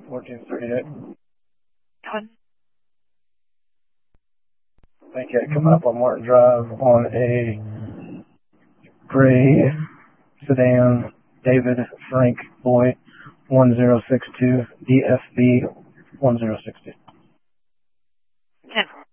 1438. One. Thank you. Coming up on Martin Drive on a gray sedan David Frank Boy 1062 DFB 1060. 10.